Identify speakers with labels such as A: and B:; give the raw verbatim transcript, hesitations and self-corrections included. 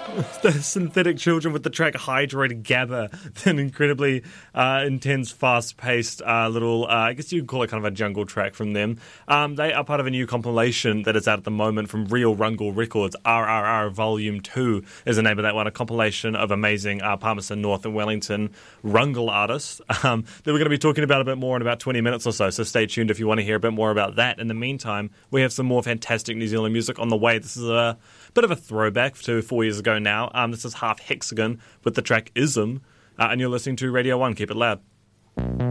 A: The Synthetic Children with the track Hydrated Gabba, an incredibly uh, intense, fast-paced uh, little, uh, I guess you could call it kind of a jungle track from them. Um, they are part of a new compilation that is out at the moment from Real Rungle Records. R R R Volume two is the name of that one, a compilation of amazing uh, Palmerston North and Wellington Rungle artists um, that we're going to be talking about a bit more in about twenty minutes or so, so stay tuned if you want to hear a bit more about that. In the meantime, we have some more fantastic New Zealand music on the way. This is a bit of a throwback to four years ago now. Um, this is Half Hexagon with the track Ism, uh, and you're listening to Radio one. Keep it loud.